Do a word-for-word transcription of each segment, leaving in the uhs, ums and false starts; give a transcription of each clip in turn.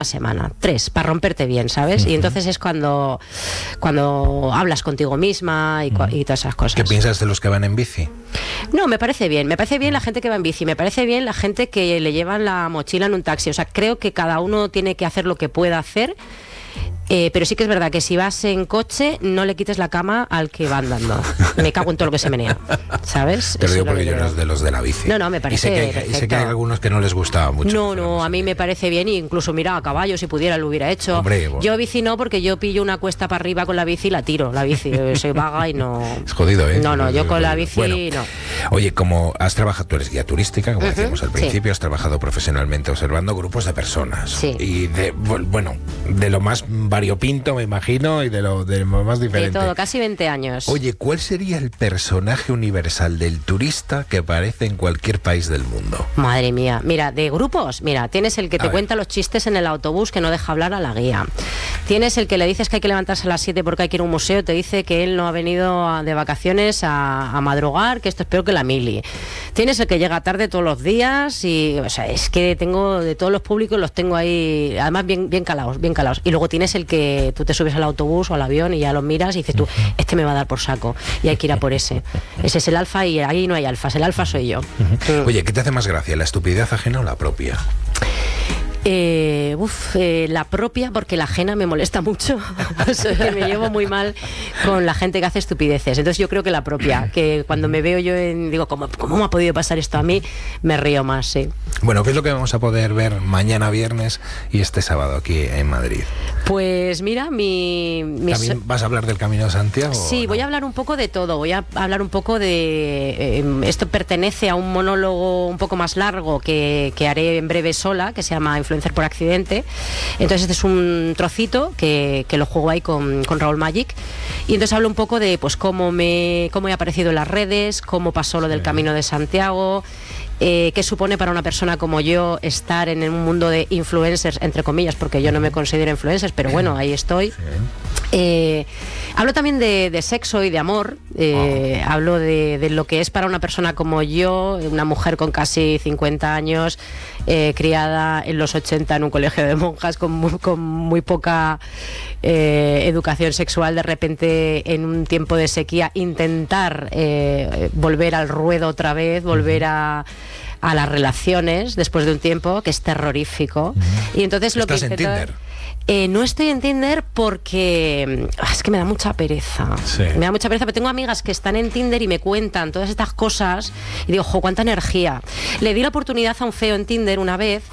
semana, tres, para romperte bien, ¿sabes? Uh-huh. Y entonces es cuando, cuando hablas contigo misma y, uh-huh. y todas esas cosas. ¿Qué piensas de los que van en bici? No, me parece bien, me parece bien la gente que va en bici, me parece bien la gente que le llevan la mochila en un taxi, o sea, creo que cada uno tiene que hacer lo que pueda hacer. Eh, pero sí que es verdad que si vas en coche no le quites la cama al que va andando. Me cago en todo lo que se menea, ¿sabes? Te lo digo porque yo no es de los de la bici. No, no, me parece y sé, que hay, y sé que hay algunos que no les gustaba mucho. No, no, a mí me parece bien, y incluso mira, a caballo si pudiera lo hubiera hecho. Hombre, bueno. Yo bici no, porque yo pillo una cuesta para arriba con la bici y la tiro, la bici, soy vaga y no... Es jodido, ¿eh? No, no, yo con la bici bueno, no. Oye, como has trabajado, tú eres guía turística, como uh-huh, decíamos al principio, sí. Has trabajado profesionalmente observando grupos de personas. Sí. Y de, bueno, de lo más variopinto, me imagino, y de lo, de lo más diferente. De todo, casi veinte años. Oye, ¿cuál sería el personaje universal del turista que aparece en cualquier país del mundo? Madre mía, mira, de grupos, mira, tienes el que te cuenta los chistes en el autobús que no deja hablar a la guía. Tienes el que le dices que hay que levantarse a las siete porque hay que ir a un museo, te dice que él no ha venido a, de vacaciones a, a madrugar, que esto es peor que la mili. Tienes el que llega tarde todos los días y, o sea, es que tengo de todos los públicos, los tengo ahí, además bien, bien calados, bien calados. Y luego tienes el que tú te subes al autobús o al avión y ya lo miras y dices tú, este me va a dar por saco y hay que ir a por ese. Ese es el alfa y ahí no hay alfas, el alfa soy yo. Uh-huh. Oye, ¿qué te hace más gracia, la estupidez ajena o la propia? Eh, uf, eh, la propia, porque la ajena me molesta mucho. O sea, que me llevo muy mal con la gente que hace estupideces. Entonces yo creo que la propia, que cuando me veo yo en, digo, ¿cómo, ¿cómo me ha podido pasar esto a mí? Me río más, sí. Bueno, ¿qué es lo que vamos a poder ver mañana viernes y este sábado aquí en Madrid? Pues mira, mi... mi ¿También so- vas a hablar del Camino de Santiago? Sí, no? Voy a hablar un poco de todo. Voy a hablar un poco de... Eh, esto pertenece a un monólogo un poco más largo que, que haré en breve sola, que se llama Influencer por accidente. Entonces este es un trocito que, que lo juego ahí con, con Raúl Magic, y entonces hablo un poco de pues cómo me cómo he aparecido en las redes, cómo pasó lo del Camino de Santiago, eh, qué supone para una persona como yo estar en un mundo de influencers, entre comillas, porque yo no me considero influencers, pero bueno, ahí estoy. Eh, hablo también de, de sexo y de amor, eh, oh. hablo de, de lo que es para una persona como yo, una mujer con casi cincuenta años, eh, criada en los ochenta en un colegio de monjas con muy, con muy poca eh, educación sexual, de repente en un tiempo de sequía intentar eh, volver al ruedo otra vez, volver a a las relaciones después de un tiempo, que es terrorífico. Uh-huh. Y entonces lo que ¿Estás en Tinder? Eh, no estoy en Tinder porque es que me da mucha pereza. Sí. Me da mucha pereza, pero tengo amigas que están en Tinder y me cuentan todas estas cosas y digo, jo, cuánta energía. Le di la oportunidad a un feo en Tinder una vez.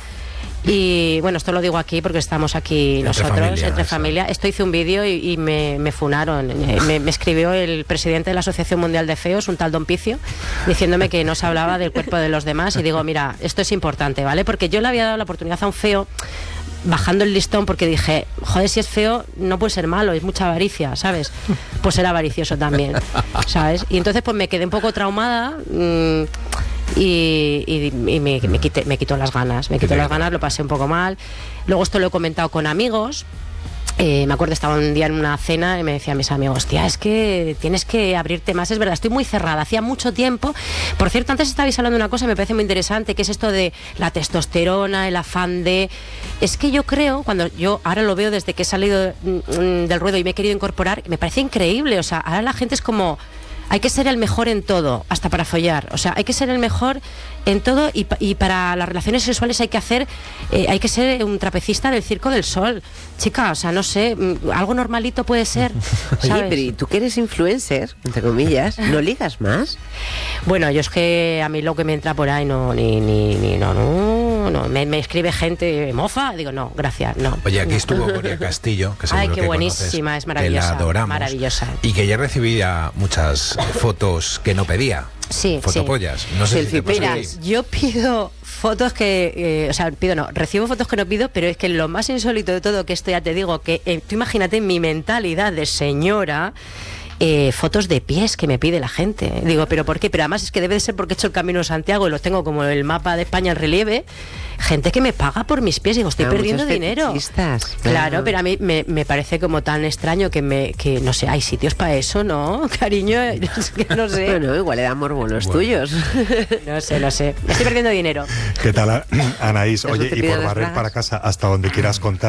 Y bueno, esto lo digo aquí porque estamos aquí entre nosotros, familia, entre eso. familia. Esto hice un vídeo y, y me, me funaron. Me, me escribió el presidente de la Asociación Mundial de Feos, un tal Don Picio, diciéndome que no se hablaba del cuerpo de los demás. Y digo, mira, esto es importante, ¿vale? Porque yo le había dado la oportunidad a un feo bajando el listón porque dije, joder, si es feo no puede ser malo, es mucha avaricia, ¿sabes? Pues era avaricioso también, ¿sabes? Y entonces pues me quedé un poco traumada. Mmm, Y, y, y me, me, quité, me quitó las ganas, me quitó las ganas, lo pasé un poco mal. Luego esto lo he comentado con amigos. Eh, me acuerdo, estaba un día en una cena y me decían mis amigos, tía, es que tienes que abrirte más, es verdad, estoy muy cerrada, hacía mucho tiempo. Por cierto, antes estabais hablando de una cosa que me parece muy interesante, que es esto de la testosterona, el afán de... Es que yo creo, cuando yo ahora lo veo desde que he salido del ruedo y me he querido incorporar, me parece increíble, o sea, ahora la gente es como... Hay que ser el mejor en todo, hasta para follar. O sea, hay que ser el mejor en todo y, y para las relaciones sexuales hay que hacer, eh, hay que ser un trapecista del Circo del Sol. Chica, o sea, no sé, algo normalito puede ser, ¿sabes? Oye, pero tú que eres influencer, entre comillas, ¿no ligas más? Bueno, yo es que a mí lo que me entra por ahí no, ni, ni, ni no, no, no. Me, me escribe gente mofa, digo, no, gracias, no. Oye, aquí estuvo Gloria Castillo, que seguro Ay, qué que buenísima, conoces, es maravillosa, que la adoramos, maravillosa. Y que ya recibía muchas fotos que no pedía. Sí, fotopollas. Sí. No sé si te pasa Mira, a ti. yo pido fotos que, eh, o sea, pido no, recibo fotos que no pido, pero es que lo más insólito de todo, que esto ya te digo, que eh, tú imagínate mi mentalidad de señora, eh, fotos de pies que me pide la gente. Digo, ¿pero por qué? Pero además es que debe de ser porque he hecho el Camino de Santiago y lo tengo como el mapa de España en relieve. Gente que me paga por mis pies. Digo, estoy claro, perdiendo dinero. Claro, claro, pero a mí me, me parece como tan extraño que me que no sé, hay sitios para eso, ¿no? Cariño, no sé. Bueno, igual le dan morbo los bueno. tuyos. No sé, no sé. Estoy perdiendo dinero. ¿Qué tal, Anaís? Oye, y por barrer para casa, hasta donde quieras contar.